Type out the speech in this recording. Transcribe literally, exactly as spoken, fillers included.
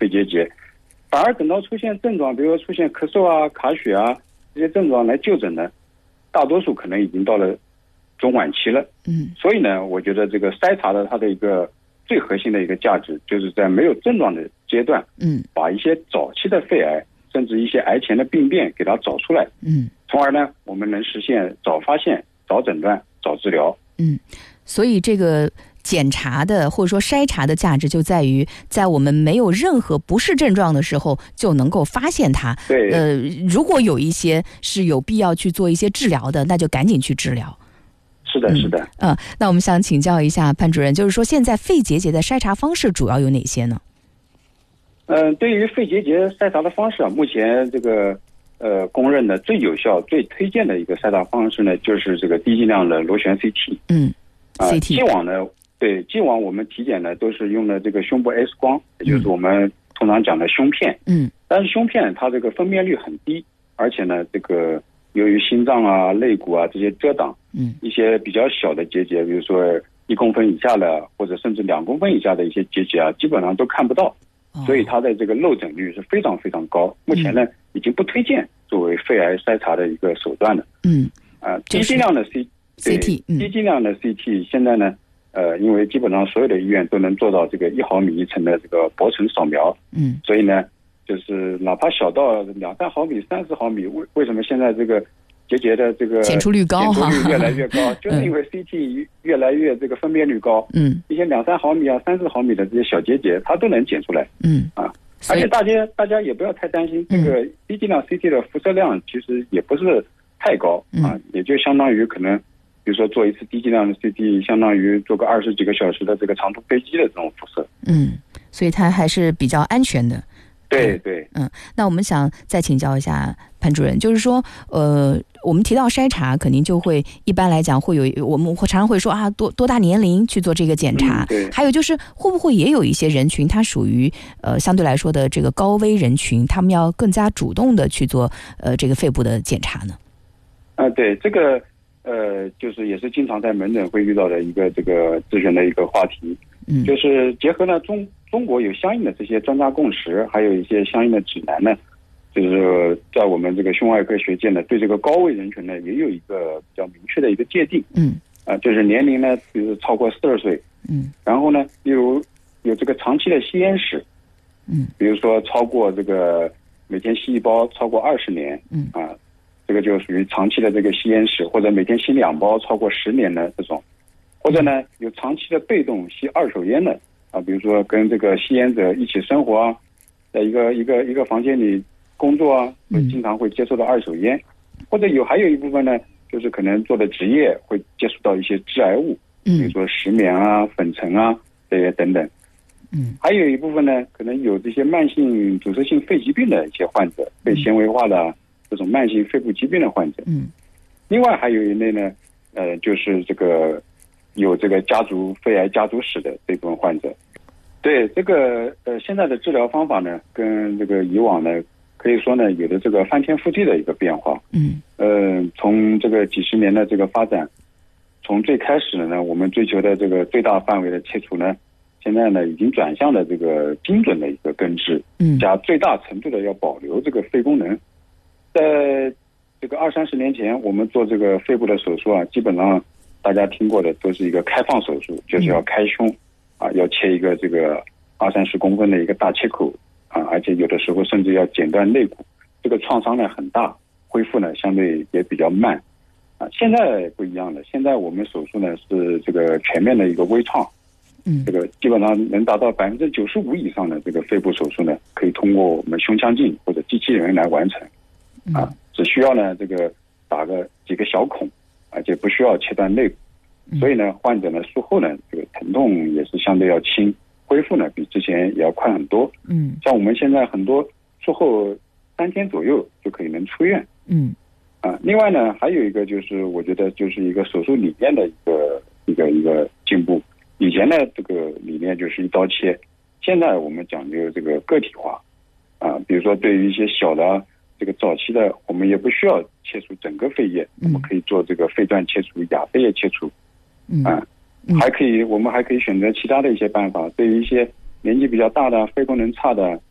肺结节，反而等到出现症状，比如说出现咳嗽啊、卡血啊这些症状来就诊呢，大多数可能已经到了中晚期了。 嗯， 所以呢，我觉得这个筛查的它的一个最核心的一个价值，就是在没有症状的阶段， 嗯， 把一些早期的肺癌甚至一些癌前的病变给它找出来， 嗯， 从而呢，我们能实现早发现、早诊断、早治疗。 嗯，所以这个检查的或者说筛查的价值就在于，在我们没有任何不适症状的时候就能够发现它。 对， 呃，如果有一些是有必要去做一些治疗的，那就赶紧去治疗。 是的，是的。 嗯，呃、那我们想请教一下潘主任，就是说现在肺结节的筛查方式主要有哪些呢？ 嗯、呃，对于肺结节筛查的方式啊，目前这个呃公认的最有效、最推荐的一个筛查方式呢，就是这个低剂量的螺旋 C T。 嗯， 啊、呃、 ，C T。 既往呢，对，既往我们体检呢都是用的这个胸部 X 光，也就是我们通常讲的胸片。 嗯。 但是胸片它这个分辨率很低，而且呢，这个由于心脏啊、肋骨啊这些遮挡， 嗯， 一些比较小的结节，比如说一公分以下的，或者甚至两公分以下的一些结节啊，基本上都看不到。所以它的这个漏诊率是非常非常高。目前呢，已经不推荐作为肺癌筛查的一个手段了。 嗯， 啊、呃，低剂量的 C CT， 低剂量的 C T 现在呢，呃，因为基本上所有的医院都能做到这个一毫米一层的这个薄层扫描。 嗯， 所以呢，就是哪怕小到两三毫米、三十毫米，为为什么现在这个结节的这个检出率高哈， 检出率越来越高，就是因为 C T 越来越这个分辨率高。 嗯， 一些两三毫米啊、三四毫米的这些小结节，它都能检出来。 嗯啊，而且大家大家也不要太担心，这个低剂量 C T 的辐射量其实也不是太高啊， 嗯、 也就相当于可能，比如说做一次低剂量的 C T， 相当于做个二十几个小时的这个长途飞机的这种辐射。 嗯，所以它还是比较安全的。 对对， 嗯，那我们想再请教一下潘主任，就是说，呃，我们提到筛查，肯定就会一般来讲会有，我们会常常会说啊，多多大年龄去做这个检查， 嗯、对， 还有就是会不会也有一些人群，它属于呃相对来说的这个高危人群，他们要更加主动的去做呃这个肺部的检查呢？ 啊、呃，对，这个呃，就是也是经常在门诊会遇到的一个这个咨询的一个话题， 嗯， 就是结合了中。中国有相应的这些专家共识，还有一些相应的指南呢，就是在我们这个胸外科学界呢，对这个高危人群呢，也有一个比较明确的一个界定。 嗯， 啊、呃，就是年龄呢，比如超过四十岁， 嗯， 然后呢，例如有这个长期的吸烟史， 嗯， 比如说超过这个每天吸一包超过二十年， 嗯， 啊，这个就属于长期的这个吸烟史，或者每天吸两包超过十年的这种，或者呢，有长期的被动吸二手烟的。啊，比如说跟这个吸烟者一起生活啊，在一个一个一个房间里工作啊，会经常会接触到二手烟，嗯、或者有还有一部分呢，就是可能做的职业会接触到一些致癌物， 嗯， 比如说石棉啊、粉尘啊这些等等， 嗯， 还有一部分呢，可能有这些慢性阻塞性肺疾病的一些患者，肺纤维化的这种慢性肺部疾病的患者， 嗯， 另外还有一类呢，呃，就是这个有这个家族肺癌家族史的这部分患者。对这个呃，现在的治疗方法呢，跟这个以往呢，可以说呢，有的这个翻天覆地的一个变化。 嗯， 呃，从这个几十年的这个发展，从最开始的呢，我们追求的这个最大范围的切除呢，现在呢，已经转向了这个精准的一个根治， 嗯， 加最大程度的要保留这个肺功能。在这个二三十年前，我们做这个肺部的手术啊，基本上大家听过的都是一个开放手术，就是要开胸。嗯啊，要切一个这个二三十公分的一个大切口啊，而且有的时候甚至要剪断肋骨，这个创伤呢很大，恢复呢相对也比较慢啊。现在不一样了，现在我们手术呢是这个全面的一个微创， 嗯， 这个基本上能达到百分之九十五以上的这个肺部手术呢，可以通过我们胸腔镜或者机器人来完成啊，只需要呢这个打个几个小孔，而且不需要切断肋骨。所以呢，患者呢术后呢，这个疼痛也是相对要轻，恢复呢比之前也要快很多。 嗯，像我们现在很多术后三天左右就可以能出院。 嗯， 啊，另外呢，还有一个就是我觉得就是一个手术理念的一个一个一个进步。以前呢，这个理念就是一刀切，现在我们讲究这个个体化。啊，比如说对于一些小的这个早期的，我们也不需要切除整个肺叶，我们可以做这个肺段切除、亚肺叶切除。啊，还可以，我们还可以选择其他的一些办法。对于一些年纪比较大的、肺功能差的，